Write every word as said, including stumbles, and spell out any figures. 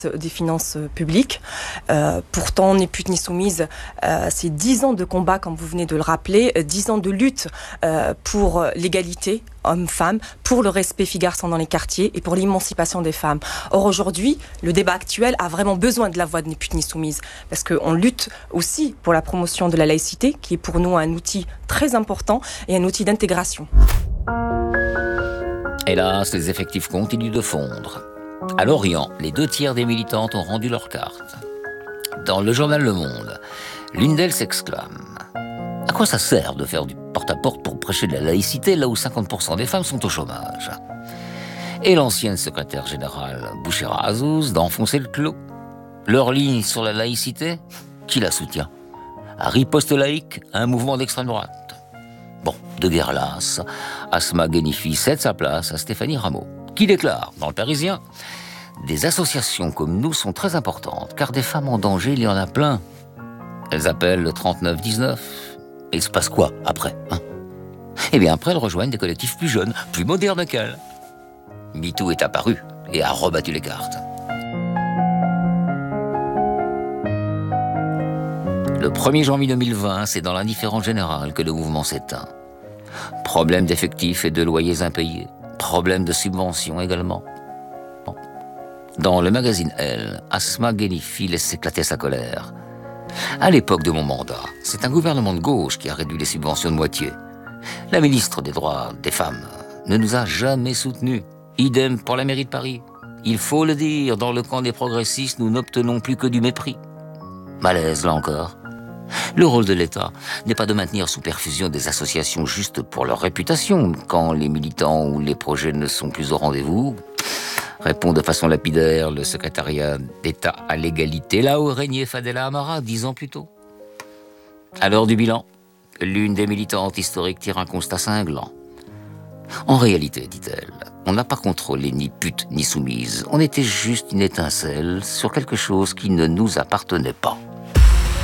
des finances publiques. Euh, pourtant, Ni pute ni soumise, euh, c'est dix ans de combat, comme vous venez de le rappeler, dix ans de lutte euh, pour l'égalité hommes-femmes, pour le respect filles-garçons dans les quartiers et pour l'émancipation des femmes. Or, aujourd'hui, le débat actuel a vraiment besoin de la voix de Ni pute ni soumise, parce qu'on lutte aussi pour la promotion de la laïcité, qui est pour nous un outil très important et un outil d'intégration. Hélas, les effectifs continuent de fondre. À Lorient, les deux tiers des militantes ont rendu leur carte. Dans le journal Le Monde, l'une d'elles s'exclame « À quoi ça sert de faire du porte-à-porte pour prêcher de la laïcité là où cinquante pour cent des femmes sont au chômage ?» Et l'ancienne secrétaire générale Bouchera Azouz d'enfoncer le clou. Leur ligne sur la laïcité, qui la soutient? Riposte laïque, un mouvement d'extrême droite. Bon, de guerre lasse, Asma Ghenifi cède sa place à Stéphanie Rameau, qui déclare dans Le Parisien « Des associations comme nous sont très importantes, car des femmes en danger, il y en a plein. Elles appellent le trente-neuf dix-neuf. Et il se passe quoi après hein Eh bien, après, elles rejoignent des collectifs plus jeunes, plus modernes qu'elles. MeToo est apparu et a rebattu les cartes. Le premier janvier deux mille vingt, c'est dans l'indifférence générale que le mouvement s'éteint. Problème d'effectifs et de loyers impayés. Problème de subventions également. Bon. Dans le magazine Elle, Asma Ghenifi laisse éclater sa colère. À l'époque de mon mandat, c'est un gouvernement de gauche qui a réduit les subventions de moitié. La ministre des Droits des Femmes ne nous a jamais soutenus. Idem pour la mairie de Paris. Il faut le dire, dans le camp des progressistes, nous n'obtenons plus que du mépris. Malaise, là encore. Le rôle de l'État n'est pas de maintenir sous perfusion des associations juste pour leur réputation, quand les militants ou les projets ne sont plus au rendez-vous. Répond de façon lapidaire le secrétariat d'État à l'égalité, là où régnait Fadela Amara dix ans plus tôt. À l'heure du bilan, l'une des militantes historiques tire un constat cinglant. En réalité, dit-elle, on n'a pas contrôlé ni pute ni soumise. On était juste une étincelle sur quelque chose qui ne nous appartenait pas.